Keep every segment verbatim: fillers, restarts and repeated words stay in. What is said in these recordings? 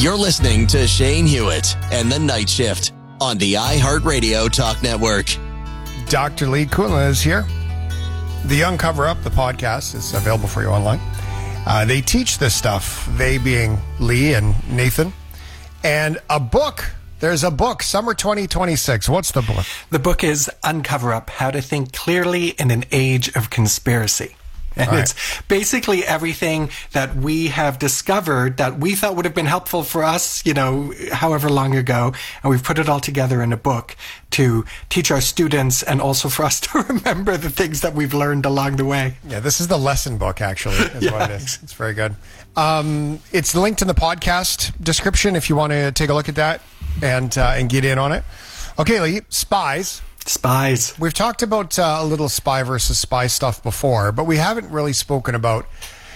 You're listening to Shane Hewitt and the Night Shift on the iHeartRadio Talk Network. Doctor Lee Kunla is here. The Young Cover Up, the podcast, is available for you online. Uh, they teach this stuff, they being Lee and Nathan. And a book, there's a book, Summer twenty twenty-six. What's the book? The book is Uncover Up, How to Think Clearly in an Age of Conspiracy. And right. It's basically everything that we have discovered that we thought would have been helpful for us, you know, however long ago. And we've put it all together in a book to teach our students and also for us to remember the things that we've learned along the way. Yeah, this is the lesson book, actually, is yeah. what it is. It's very good. Um, it's linked in the podcast description if you want to take a look at that and, uh, and get in on it. Okay, Lee, spies. Spies. We've talked about uh, a little spy versus spy stuff before, but we haven't really spoken about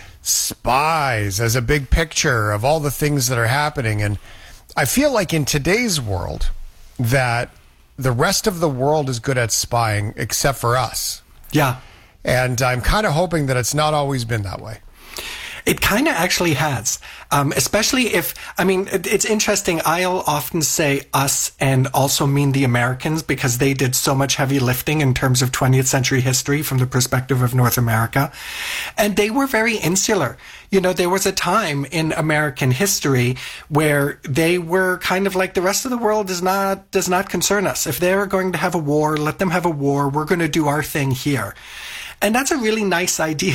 spies as a big picture of all the things that are happening. And I feel like in today's world that the rest of the world is good at spying except for us. Yeah. And I'm kind of hoping that it's not always been that way. It kind of actually has, um, especially if, I mean, it, it's interesting. I'll often say us and also mean the Americans because they did so much heavy lifting in terms of twentieth century history from the perspective of North America. And they were very insular. You know, there was a time in American history where they were kind of like the rest of the world does not, does not concern us. If they're going to have a war, let them have a war. We're going to do our thing here. And that's a really nice idea.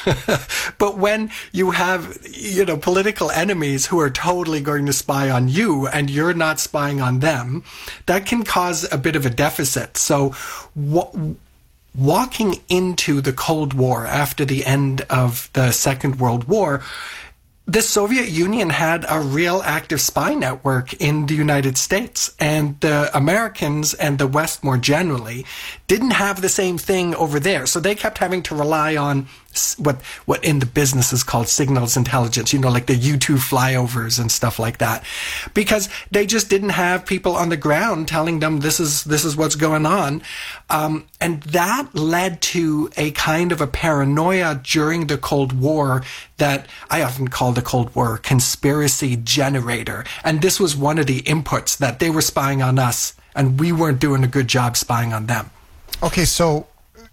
But when you have, you know, political enemies who are totally going to spy on you and you're not spying on them, that can cause a bit of a deficit. So w- walking into the Cold War after the end of the Second World War, the Soviet Union had a real active spy network in the United States, and the Americans and the West more generally didn't have the same thing over there. So they kept having to rely on what what in the business is called signals intelligence, you know, like the U two flyovers and stuff like that, because they just didn't have people on the ground telling them this is this is what's going on. Um, and that led to a kind of a paranoia during the Cold War that I often call the Cold War a conspiracy generator. And this was one of the inputs, that they were spying on us and we weren't doing a good job spying on them. Okay, so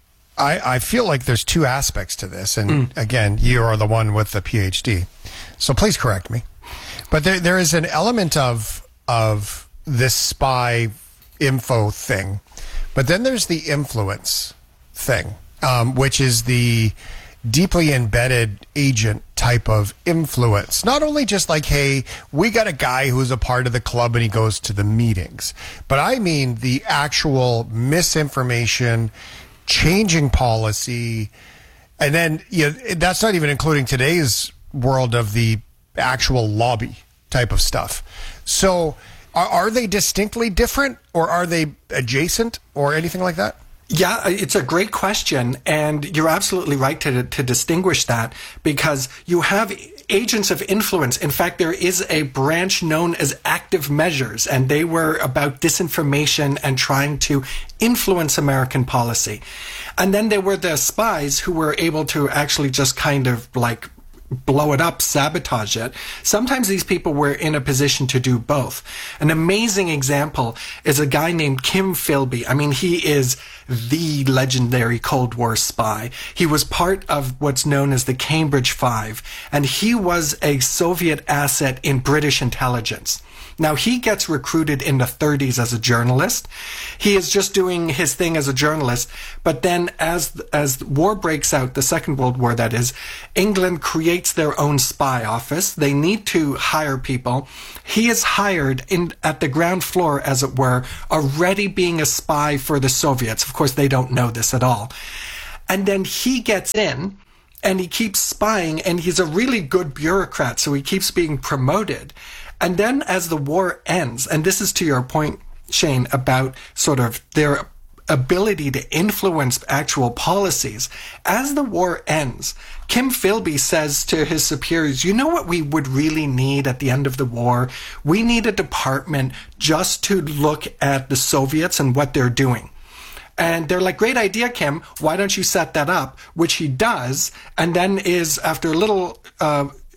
I, I feel like there's two aspects to this. And mm. again, you are the one with the P H D. So please correct me. But there there is an element of of this spy info thing. But then there's the influence thing, um, which is the deeply embedded agent type of influence. Not only just like, hey, we got a guy who's a part of the club and he goes to the meetings, but I mean the actual misinformation, changing policy, and then you know, that's not even including today's world of the actual lobby type of stuff. So are, are they distinctly different, or are they adjacent, or anything like that? Yeah, it's a great question, and you're absolutely right to to distinguish that, because you have agents of influence. In fact, there is a branch known as active measures, and they were about disinformation and trying to influence American policy. And then there were the spies who were able to actually just kind of like blow it up, sabotage it. Sometimes these people were in a position to do both. An amazing example is a guy named Kim Philby. I mean, he is the legendary Cold War spy. He was part of what's known as the Cambridge Five, and he was a Soviet asset in British intelligence. Now, he gets recruited in the thirties as a journalist. He is just doing his thing as a journalist. But then as as war breaks out, the Second World War, that is, England creates their own spy office. They need to hire people. He is hired in at the ground floor, as it were, already being a spy for the Soviets. Of course, they don't know this at all. And then he gets in, and he keeps spying, and he's a really good bureaucrat, so he keeps being promoted. And then as the war ends, and this is to your point, Shane, about sort of their ability to influence actual policies, as the war ends, Kim Philby says to his superiors, you know what we would really need at the end of the war? We need a department just to look at the Soviets and what they're doing. And they're like, great idea, Kim. Why don't you set that up? Which he does, and then is, after a little uh,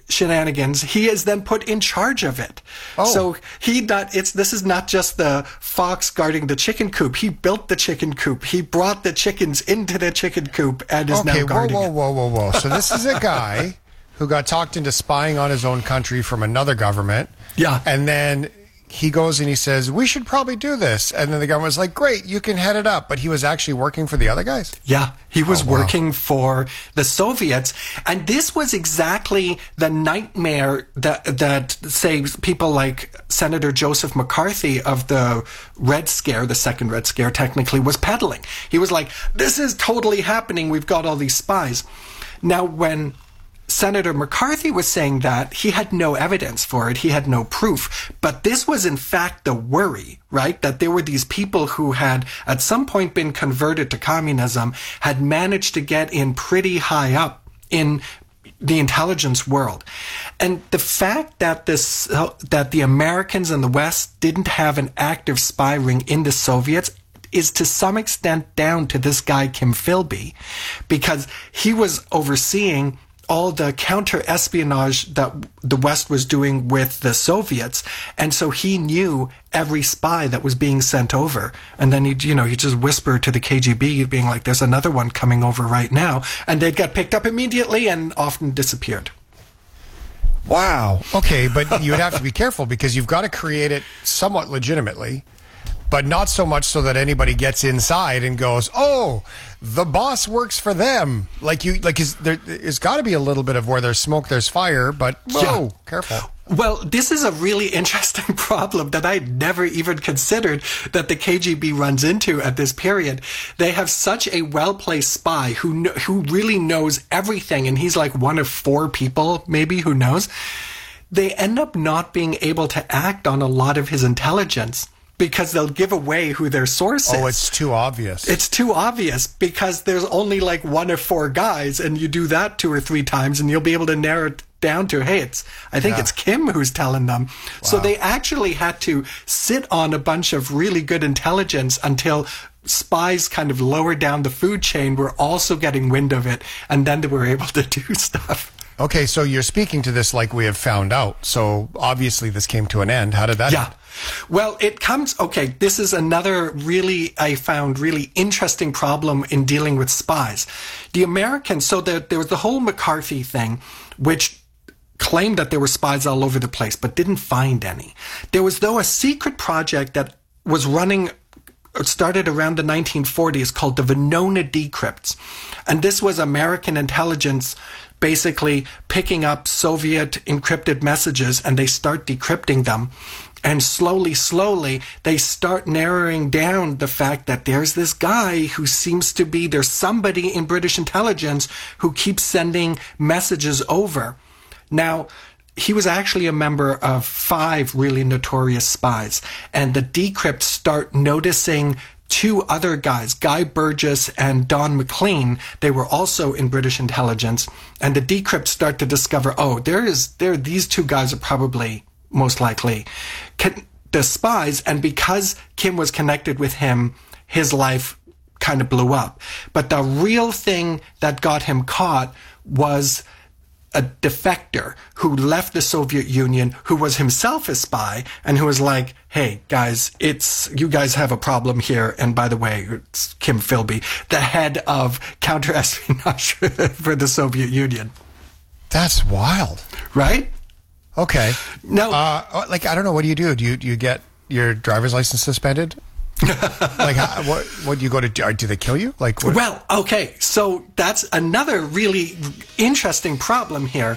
shenanigans, he is then put in charge of it. Oh. So he not it's this is not just the fox guarding the chicken coop. He built the chicken coop. He brought the chickens into the chicken coop and is okay, now guarding whoa, it. whoa, whoa, whoa, whoa. So this is a guy who got talked into spying on his own country from another government. Yeah. And then he goes and he says, we should probably do this. And then the government's like, great, you can head it up. But he was actually working for the other guys. Yeah, he was Oh, wow. working for the Soviets. And this was exactly the nightmare that, that, say, people like Senator Joseph McCarthy of the Red Scare, the second Red Scare technically, was peddling. He was like, this is totally happening. We've got all these spies. Now, when Senator McCarthy was saying that, he had no evidence for it. He had no proof. But this was in fact the worry, right? That there were these people who had at some point been converted to communism, had managed to get in pretty high up in the intelligence world. And the fact that this, uh, that the Americans and the West didn't have an active spy ring in the Soviets is to some extent down to this guy, Kim Philby, because he was overseeing all the counter-espionage that the West was doing with the Soviets. And so he knew every spy that was being sent over. And then he'd, you know, he'd just whisper to the K G B, being like, there's another one coming over right now. And they'd get picked up immediately and often disappeared. Wow. Okay, but you would have to be careful because you've got to create it somewhat legitimately, but not so much so that anybody gets inside and goes, "Oh, the boss works for them." Like you, like is there? There's got to be a little bit of where there's smoke, there's fire. But whoa, Yeah. careful. Well, this is a really interesting problem that I never even considered that the K G B runs into at this period. They have such a well-placed spy who kn- who really knows everything, and he's like one of four people maybe who knows. They end up not being able to act on a lot of his intelligence because they'll give away who their source is. Oh, it's too obvious. It's too obvious because there's only like one of four guys, and you do that two or three times and you'll be able to narrow it down to, hey, it's, I think Yeah. it's Kim who's telling them. So Wow. they actually had to sit on a bunch of really good intelligence until spies kind of lower down the food chain were also getting wind of it, and then they were able to do stuff. Okay, so you're speaking to this like we have found out. So obviously this came to an end. How did that Yeah. end? Well, it comes, okay, this is another really, I found really interesting problem in dealing with spies. The Americans, so there, there was the whole McCarthy thing, which claimed that there were spies all over the place, but didn't find any. There was, though, a secret project that was running, it started around the nineteen forties called the Venona Decrypts. And this was American intelligence basically picking up Soviet encrypted messages, and they start decrypting them. And slowly, slowly, they start narrowing down the fact that there's this guy who seems to be, there's somebody in British intelligence who keeps sending messages over. Now, he was actually a member of five really notorious spies. And the decrypts start noticing two other guys, Guy Burgess and Don McLean. They were also in British intelligence. And the decrypts start to discover, oh, there is, there, these two guys are probably most likely Can, the spies. And because Kim was connected with him, his life kind of blew up. But the real thing that got him caught was a defector who left the Soviet Union, who was himself a spy, and who was like, hey, guys, it's, you guys have a problem here. And by the way, it's Kim Philby, the head of counter-espionage for the Soviet Union. That's wild. Right? Okay. Now, Uh, like, I don't know. What do you do? Do you, do you get your driver's license suspended? Like, how, what, what do you go to, do do they kill you? Like, what? well, okay, so that's another really interesting problem here.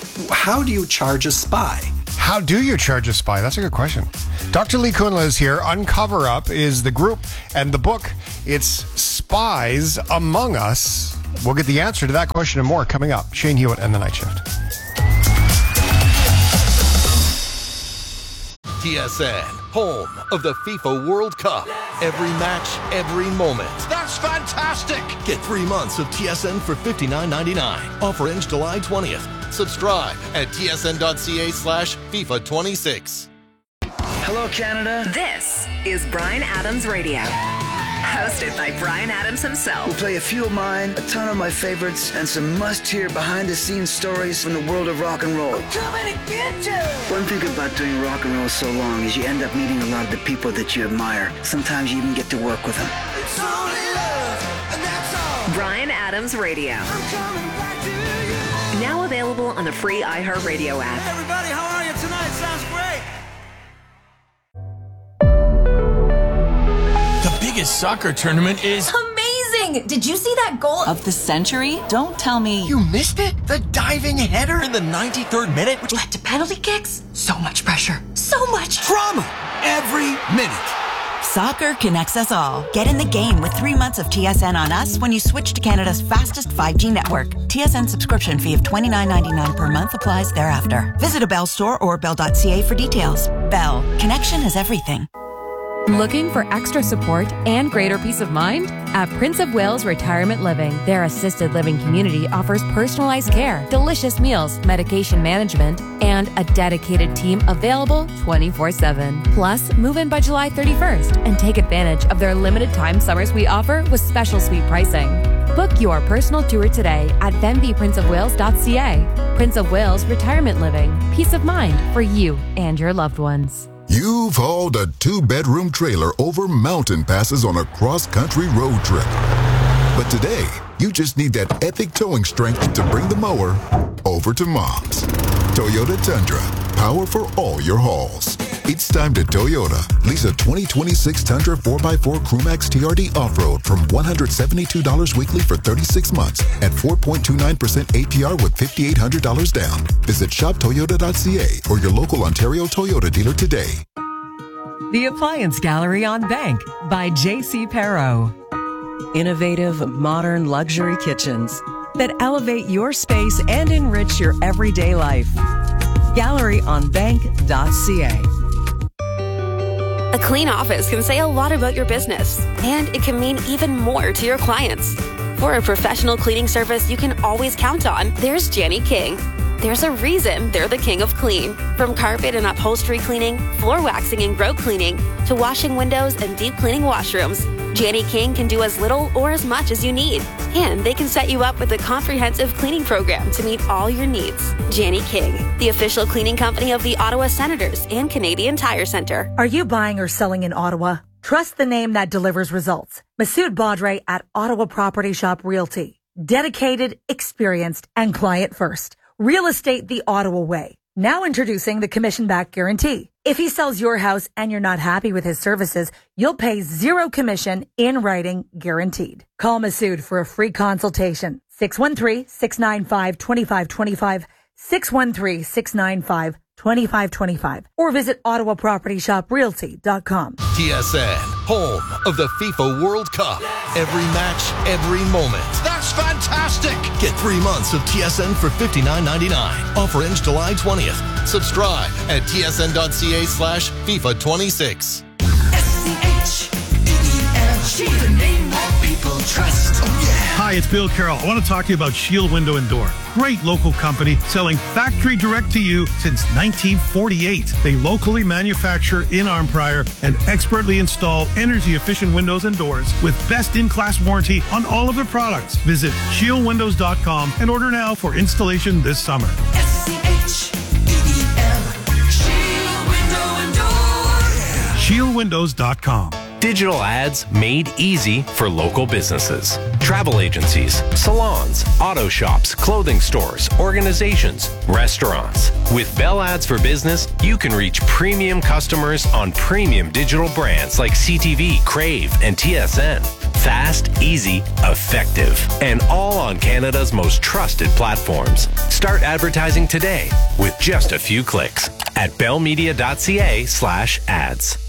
How do you charge a spy? How do you charge a spy? That's a good question. Doctor Lee Kunla is here. Uncover Up is the group, and the book, it's Spies Among Us. We'll get the answer to that question and more coming up. Shane Hewitt and the Night Shift. T S N, home of the FIFA World Cup. Every match, every moment. That's fantastic! Get three months of T S N for fifty-nine ninety-nine. Offer ends July twentieth. Subscribe at tsn.ca slash FIFA 26. Hello, Canada. This is Bryan Adams Radio. hosted by Bryan Adams himself. We'll play a few of mine, a ton of my favorites, and some must-hear behind-the-scenes stories from the world of rock and roll. I'm coming to get you! One thing about doing rock and roll so long is you end up meeting a lot of the people that you admire. Sometimes you even get to work with them. It's only love, and that's all. Bryan Adams Radio. I'm coming back to you. Now available on the free iHeartRadio app. Hey everybody, how are you tonight? Sounds great. The biggest soccer tournament is amazing! Did you see that goal of the century? Don't tell me You missed it? The diving header in the ninety-third minute, which led to penalty kicks? So much pressure. So much drama every minute. Soccer connects us all. Get in the game with three months of T S N on us when you switch to Canada's fastest five G network. T S N subscription fee of twenty-nine ninety-nine per month applies thereafter. Visit a Bell store or bell dot c a for details. Bell. Connection is everything. Looking for extra support and greater peace of mind? At Prince of Wales Retirement Living, their assisted living community offers personalized care, delicious meals, medication management, and a dedicated team available twenty-four seven. Plus, move in by July thirty-first and take advantage of their limited time summer suite offer with special suite pricing. Book your personal tour today at venby prince of wales dot c a. Prince of Wales Retirement Living. Peace of mind for you and your loved ones. You've hauled a two-bedroom trailer over mountain passes on a cross-country road trip. But today, you just need that epic towing strength to bring the mower over to Mom's. Toyota Tundra, power for all your hauls. It's time to Toyota. Lease a twenty twenty-six Tundra four by four Crewmax T R D Off-Road from one hundred seventy-two dollars weekly for thirty-six months at four point two nine percent A P R with five thousand eight hundred dollars down. Visit shop toyota dot c a or your local Ontario Toyota dealer today. The Appliance Gallery on Bank by J C Perro. Innovative, modern luxury kitchens that elevate your space and enrich your everyday life. gallery on bank dot c a. A clean office can say a lot about your business, and it can mean even more to your clients. For a professional cleaning service you can always count on, there's Janny King. There's a reason they're the king of clean. From carpet and upholstery cleaning, floor waxing and grout cleaning, to washing windows and deep cleaning washrooms, Janny King can do as little or as much as you need. And they can set you up with a comprehensive cleaning program to meet all your needs. Janny King, the official cleaning company of the Ottawa Senators and Canadian Tire Centre. Are you buying or selling in Ottawa? Trust the name that delivers results. Masood Badre at Ottawa Property Shop Realty. Dedicated, experienced, and client first. Real estate the Ottawa way. Now introducing the commission back guarantee. If he sells your house and you're not happy with his services, you'll pay zero commission in writing guaranteed. Call Masood for a free consultation. six one three, six nine five, two five two five, six one three, six nine five, two five two five, or visit ottawa property shop realty dot com. T S N, home of the FIFA World Cup. Every match, every moment. That's fantastic! Get three months of T S N for fifty-nine ninety-nine. Offer ends July twentieth. Subscribe at tsn.ca slash FIFA 26. S C H E E L, she's the name that people trust. Oh, yeah. Hi, it's Bill Carroll. I want to talk to you about Shield Window and Door. Great local company selling factory direct to you since nineteen forty-eight. They locally manufacture in Arnprior and expertly install energy-efficient windows and doors with best-in-class warranty on all of their products. Visit shield windows dot com and order now for installation this summer. S C H E E L, Shield Window and Door. shield windows dot com. Digital ads made easy for local businesses. Travel agencies, salons, auto shops, clothing stores, organizations, restaurants. With Bell Ads for Business, you can reach premium customers on premium digital brands like C T V, Crave, and T S N. Fast, easy, effective, and all on Canada's most trusted platforms. Start advertising today with just a few clicks at bellmedia.ca slash ads.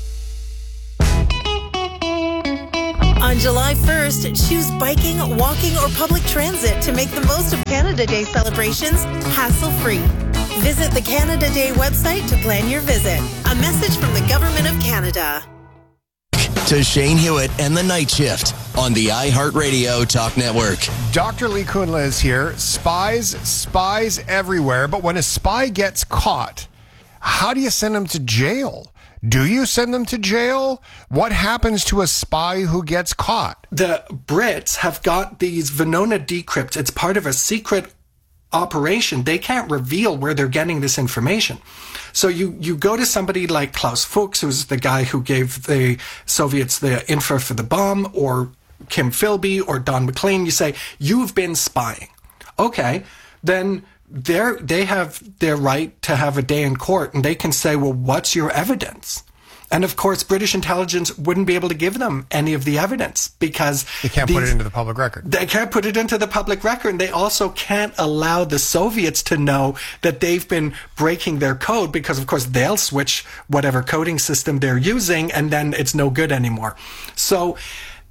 On July first, choose biking, walking, or public transit to make the most of Canada Day celebrations hassle-free. Visit the Canada Day website to plan your visit. A message from the Government of Canada. To Shane Hewitt and the Night Shift on the iHeartRadio Talk Network. Doctor Lee Kunla is here. Spies, spies everywhere. But when a spy gets caught, how do you send him to jail? Do you send them to jail? What happens to a spy who gets caught? The Brits have got these Venona decrypts. It's part of a secret operation. They can't reveal where they're getting this information. So you, you go to somebody like Klaus Fuchs, who's the guy who gave the Soviets the info for the bomb, or Kim Philby or Don McLean. You say, you've been spying. Okay, then they're, they have their right to have a day in court, and they can say, well, what's your evidence? And of course, British intelligence wouldn't be able to give them any of the evidence because they can't these, put it into the public record. They can't put it into the public record. And they also can't allow the Soviets to know that they've been breaking their code because, of course, they'll switch whatever coding system they're using and then it's no good anymore. So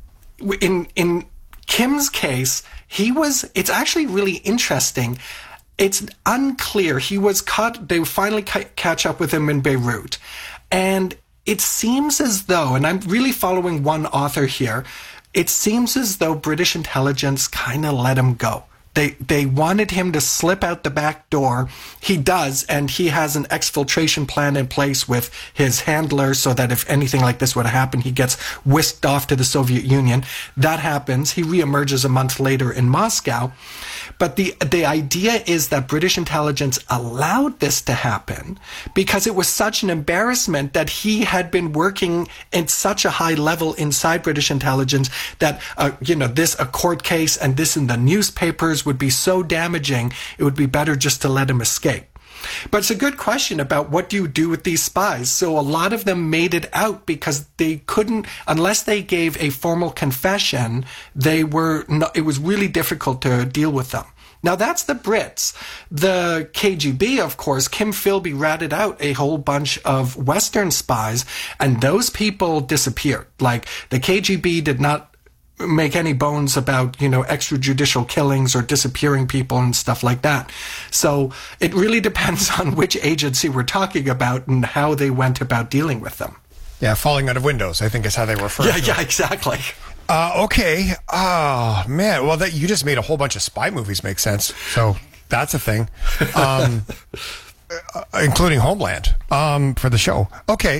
in, in Kim's case, he was, it's actually really interesting. It's unclear. He was caught, they finally ca- catch up with him in Beirut. And it seems as though, and I'm really following one author here, it seems as though British intelligence kind of let him go. They they wanted him to slip out the back door. He does, and he has an exfiltration plan in place with his handler so that if anything like this were to happen, he gets whisked off to the Soviet Union. That happens. He reemerges a month later in Moscow. But the the idea is that British intelligence allowed this to happen because it was such an embarrassment that he had been working at such a high level inside British intelligence that, uh, you know, this, a court case and this in the newspapers would be so damaging, it would be better just to let him escape. But it's a good question about what do you do with these spies. So a lot of them made it out because they couldn't, unless they gave a formal confession, they were not, it was really difficult to deal with them. Now that's the Brits. The K G B, of course, Kim Philby ratted out a whole bunch of Western spies, and those people disappeared. Like the K G B did not make any bones about, you know, extrajudicial killings or disappearing people and stuff like that. So it really depends on which agency we're talking about and how they went about dealing with them. Yeah, falling out of windows, I think is how they refer yeah, to it. Yeah, exactly. Uh, okay. Oh, man. Well, that you just made a whole bunch of spy movies make sense. So that's a thing. Um, uh, including Homeland um, for the show. Okay.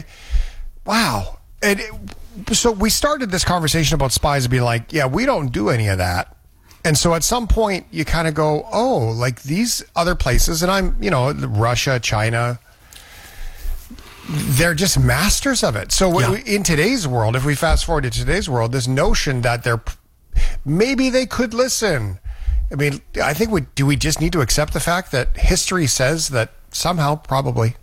Wow. And it, so we started this conversation about spies and being like, yeah, we don't do any of that. And so at some point you kind of go, oh, like these other places, and I'm, you know, Russia, China, they're just masters of it. So yeah. in today's world, if we fast forward to today's world, this notion that they're, maybe they could listen. I mean, I think we, do we just need to accept the fact that history says that somehow, probably?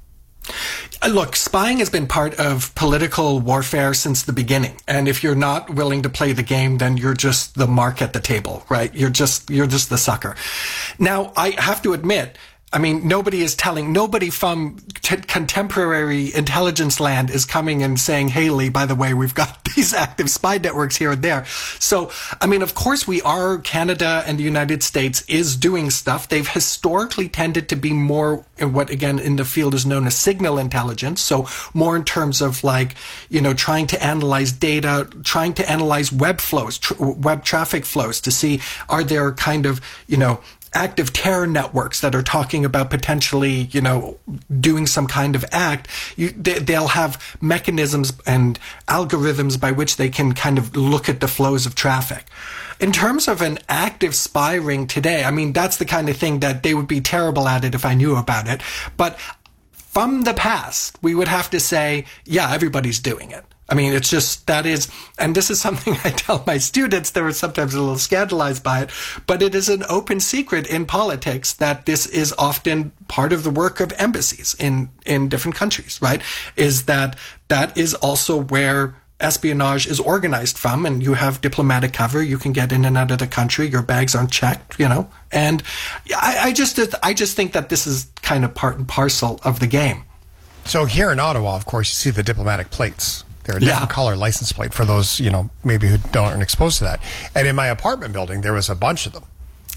Look, spying has been part of political warfare since the beginning. And if you're not willing to play the game, then you're just the mark at the table, right? You're just, you're just the sucker. Now, I have to admit, I mean, nobody is telling, nobody from t- contemporary intelligence land is coming and saying, hey, Lee, by the way, we've got these active spy networks here and there. So, I mean, of course we are, Canada and the United States is doing stuff. They've historically tended to be more in what, again, in the field is known as signal intelligence. So more in terms of like, you know, trying to analyze data, trying to analyze web flows, tr- web traffic flows to see, are there kind of, you know, active terror networks that are talking about potentially, you know, doing some kind of act. You, they, they'll have mechanisms and algorithms by which they can kind of look at the flows of traffic. In terms of an active spy ring today, I mean, that's the kind of thing that they would be terrible at it if I knew about it. But from the past, we would have to say, yeah, everybody's doing it. I mean, it's just, that is, and this is something I tell my students, they were sometimes a little scandalized by it, but it is an open secret in politics that this is often part of the work of embassies in, in different countries, right? Is that that is also where espionage is organized from, and you have diplomatic cover, you can get in and out of the country, your bags aren't checked, you know? And I, I just, I just think that this is kind of part and parcel of the game. So here in Ottawa, of course, you see the diplomatic plates. They're a different yeah. color license plate for those, you know, maybe who don't aren't exposed to that. And in my apartment building, there was a bunch of them.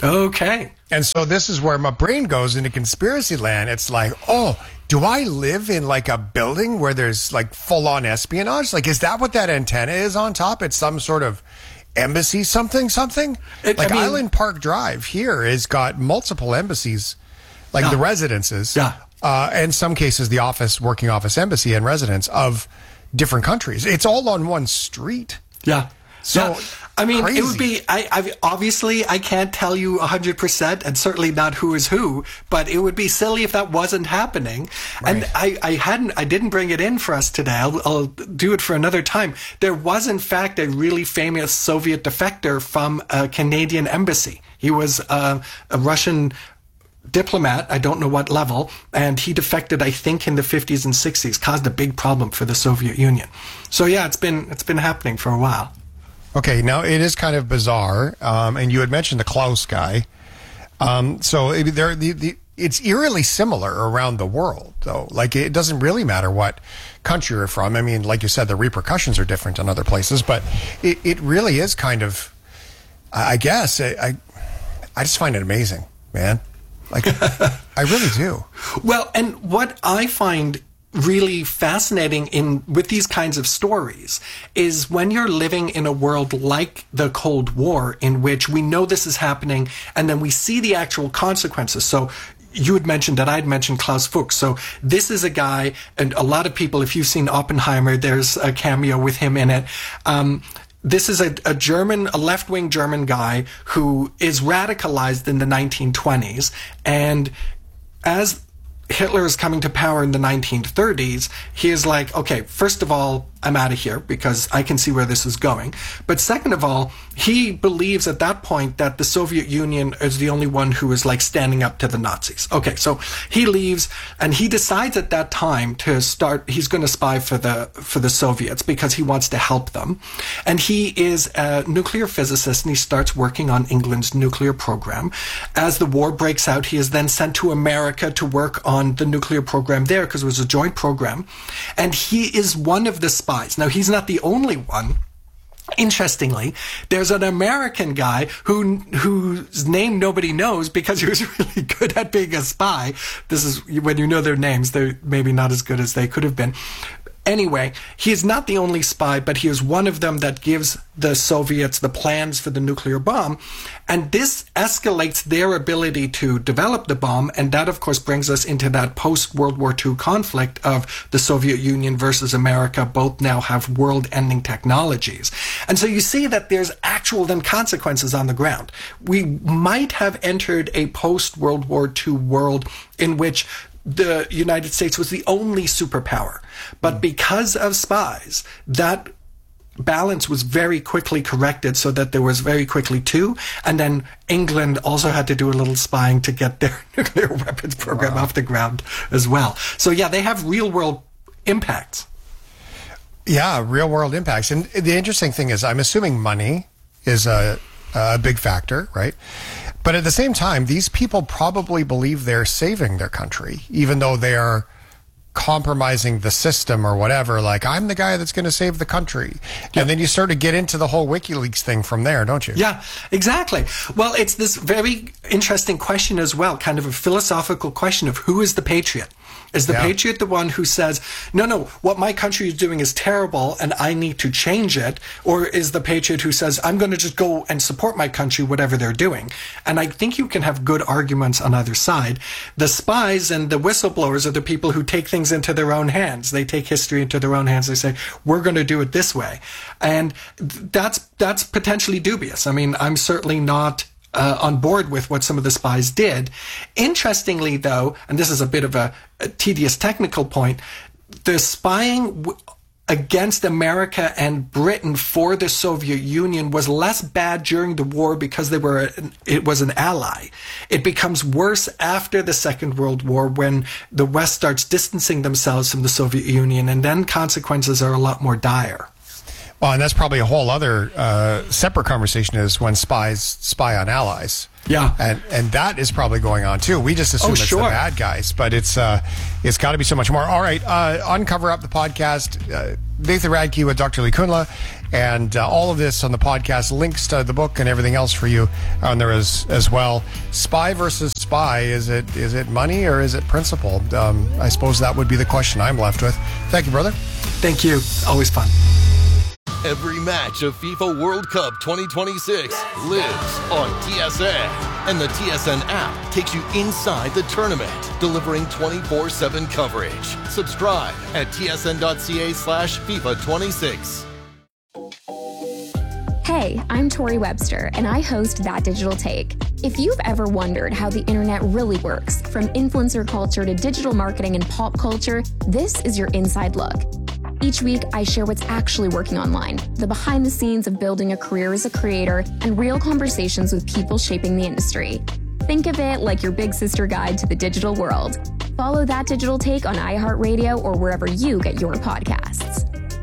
Okay. And so this is where my brain goes into conspiracy land. It's like, oh, do I live in like a building where there's like full on espionage? Like, is that what that antenna is on top? It's some sort of embassy something, something? It, like I mean, Island Park Drive here has got multiple embassies, like yeah. the residences, yeah. uh, in some cases, the office, working office, embassy, and residents of different countries. It's all on one street. Yeah. So, yeah. I mean, crazy. it would be, I, I obviously, I can't tell you one hundred percent, and certainly not who is who, but it would be silly if that wasn't happening. Right. And I, I hadn't, I didn't bring it in for us today. I'll, I'll do it for another time. There was, in fact, a really famous Soviet defector from a Canadian embassy. He was uh, a Russian diplomat, I don't know what level, and he defected, I think, in the fifties and sixties, caused a big problem for the Soviet Union. So yeah, it's been, it's been happening for a while. Okay, now it is kind of bizarre, um, and you had mentioned the Klaus guy. Um, so it, there, the, the, it's eerily similar around the world, though. Like, it doesn't really matter what country you're from. I mean, like you said, the repercussions are different in other places, but it, it really is kind of, I guess, I, I, I just find it amazing, man. Like, I really do. Well, and what I find really fascinating in with these kinds of stories is when you're living in a world like the Cold War, in which we know this is happening and then we see the actual consequences. So you had mentioned that I'd mentioned Klaus Fuchs. So this is a guy, and a lot of people, if you've seen Oppenheimer, there's a cameo with him in it. Um, This is a, a German, a left-wing German guy who is radicalized in the nineteen twenties. And as Hitler is coming to power in the nineteen thirties, he is like, okay, first of all, I'm out of here because I can see where this is going. But second of all, he believes at that point that the Soviet Union is the only one who is like standing up to the Nazis. Okay, so he leaves and he decides at that time to start, he's going to spy for the, for the Soviets because he wants to help them. And he is a nuclear physicist and he starts working on England's nuclear program. As the war breaks out, he is then sent to America to work on the nuclear program there because it was a joint program. And he is one of the spies. Now, he's not the only one. Interestingly, there's an American guy who whose name nobody knows because he was really good at being a spy. This is when you know their names, they're maybe not as good as they could have been. Anyway, he is not the only spy, but he is one of them that gives the Soviets the plans for the nuclear bomb. And this escalates their ability to develop the bomb. And that, of course, brings us into that post-World War Two conflict of the Soviet Union versus America. Both now have world-ending technologies. And so you see that there's actual then consequences on the ground. We might have entered a post-World War Two world in which the United States was the only superpower. But because of spies, that balance was very quickly corrected so that there was very quickly two. And then England also had to do a little spying to get their nuclear weapons program wow. off the ground as well. So yeah, they have real world impacts. Yeah, real world impacts. And the interesting thing is, I'm assuming money is a, a big factor, right? But at the same time, these people probably believe they're saving their country, even though they are compromising the system or whatever. Like, I'm the guy that's going to save the country. Yeah. And then you sort of get into the whole WikiLeaks thing from there, don't you? Yeah, exactly. Well, it's this very interesting question as well, kind of a philosophical question of who is the patriot? Is the yeah. patriot the one who says, no, no, what my country is doing is terrible and I need to change it? Or is the patriot who says, I'm going to just go and support my country, whatever they're doing? And I think you can have good arguments on either side. The spies and the whistleblowers are the people who take things into their own hands. They take history into their own hands. They say, we're going to do it this way. And that's, that's potentially dubious. I mean, I'm certainly not Uh, on board with what some of the spies did. Interestingly, though, and this is a bit of a, a tedious technical point, the spying w- against America and Britain for the Soviet Union was less bad during the war because they were an, it was an ally. It becomes worse after the Second World War when the West starts distancing themselves from the Soviet Union, and then consequences are a lot more dire. Well, and that's probably a whole other uh, separate conversation is when spies spy on allies. Yeah. And and that is probably going on too. We just assume oh, it's sure. the bad guys, but it's uh, it's got to be so much more. All right, uh, Uncover Up the podcast, uh, Nathan Radke with Doctor Lee Kunla, and uh, all of this on the podcast, links to the book and everything else for you on there as as well. Spy versus spy, is it is it money or is it principle? Um, I suppose that would be the question I'm left with. Thank you, brother. Thank you. Always fun. Every match of FIFA World Cup twenty twenty-six lives on T S N. And the T S N app takes you inside the tournament, delivering twenty-four seven coverage. Subscribe at tsn.ca slash FIFA 26. Hey, I'm Tori Webster, and I host That Digital Take. If you've ever wondered how the internet really works, from influencer culture to digital marketing and pop culture, this is your inside look. Each week, I share what's actually working online, the behind the scenes of building a career as a creator, and real conversations with people shaping the industry. Think of it like your big sister guide to the digital world. Follow That Digital Take on iHeartRadio or wherever you get your podcasts.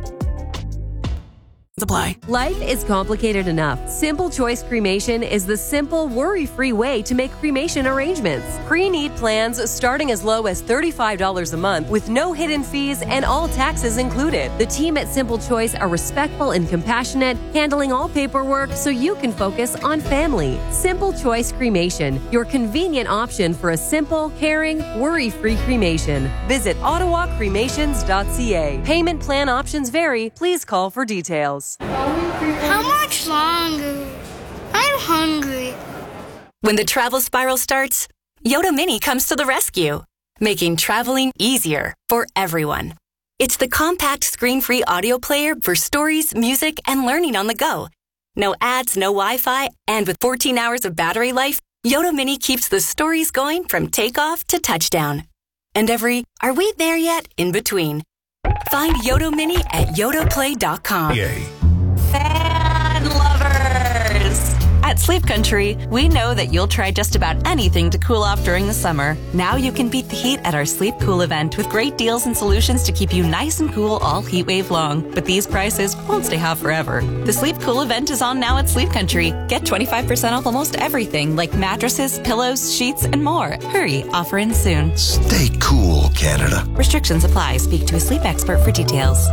Apply. Life is complicated enough. Simple Choice Cremation is the simple, worry-free way to make cremation arrangements. Pre-need plans starting as low as thirty-five dollars a month with no hidden fees and all taxes included. The team at Simple Choice are respectful and compassionate, handling all paperwork so you can focus on family. Simple Choice Cremation, your convenient option for a simple, caring, worry-free cremation. Visit ottawa cremations dot c a. Payment plan options vary. Please call for details. How much longer? I'm hungry. When the travel spiral starts, Yoda Mini comes to the rescue, making traveling easier for everyone. It's the compact screen-free audio player for stories, music, and learning on the go. No ads, no Wi-Fi, and with fourteen hours of battery life, Yoda Mini keeps the stories going from takeoff to touchdown. And every "are we there yet?" in between. Find Yoda Mini at yoda play dot com. Yay. Fan lovers! At Sleep Country, we know that you'll try just about anything to cool off during the summer. Now you can beat the heat at our Sleep Cool event with great deals and solutions to keep you nice and cool all heat wave long. But these prices won't stay hot forever. The Sleep Cool event is on now at Sleep Country. Get twenty-five percent off almost everything like mattresses, pillows, sheets, and more. Hurry, offer ends soon. Stay cool, Canada. Restrictions apply. Speak to a sleep expert for details.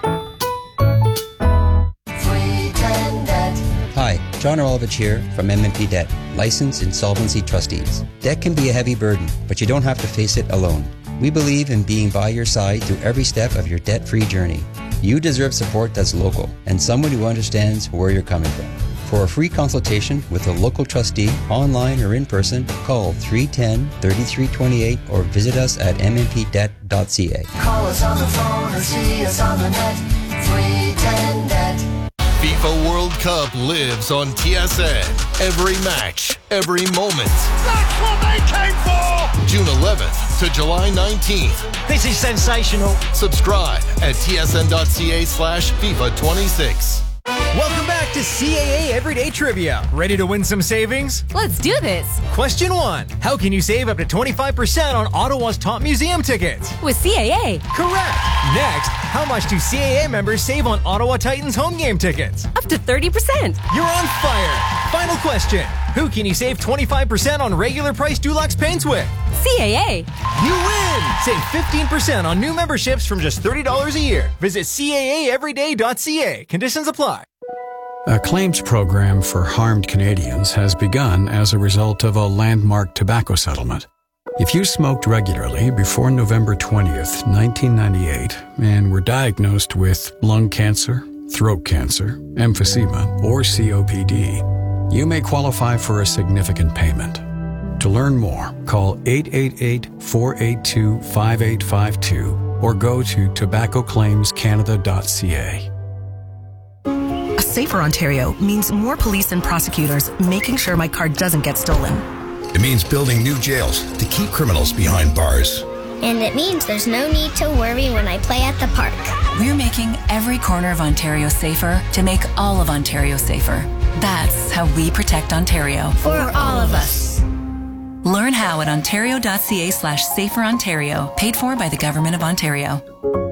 Hi, John Orlovich here from M and P Debt, licensed insolvency trustees. Debt can be a heavy burden, but you don't have to face it alone. We believe in being by your side through every step of your debt-free journey. You deserve support that's local and someone who understands where you're coming from. For a free consultation with a local trustee, online or in person, call three one zero, three three two eight or visit us at m n p debt dot c a. Call us on the phone or see us on the net. three ten net. FIFA World Cup lives on T S N. Every match, every moment. That's what they came for! June eleventh to July nineteenth. This is sensational. Subscribe at tsn.ca slash FIFA 26. Welcome back to C A A Everyday Trivia. Ready to win some savings? Let's do this. Question one. How can you save up to twenty-five percent on Ottawa's top museum tickets? With C A A. Correct. Next, how much do C A A members save on Ottawa Titans home game tickets? Up to thirty percent. You're on fire. Final question. Who can you save twenty-five percent on regular price Dulux paints with? C A A. You win! Save fifteen percent on new memberships from just thirty dollars a year. Visit C A A everyday dot c a. Conditions apply. A claims program for harmed Canadians has begun as a result of a landmark tobacco settlement. If you smoked regularly before November twentieth, nineteen ninety-eight, and were diagnosed with lung cancer, throat cancer, emphysema, or C O P D, you may qualify for a significant payment. To learn more, call eight eight eight, four eight two, five eight five two or go to tobacco claims canada dot c a. A safer Ontario means more police and prosecutors making sure my car doesn't get stolen. It means building new jails to keep criminals behind bars. And it means there's no need to worry when I play at the park. We're making every corner of Ontario safer to make all of Ontario safer. That's how we protect Ontario. For all of us. Learn how at ontario.ca slash safer Ontario. Paid for by the Government of Ontario.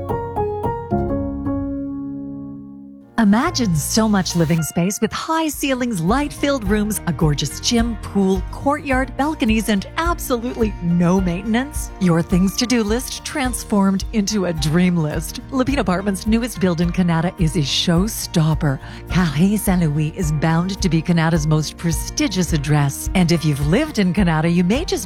Imagine so much living space with high ceilings, light-filled rooms, a gorgeous gym, pool, courtyard, balconies, and absolutely no maintenance. Your things to-do list transformed into a dream list. Lapine Apartments' newest build in Canada is a showstopper. Carré Saint-Louis is bound to be Canada's most prestigious address. And if you've lived in Canada, you may just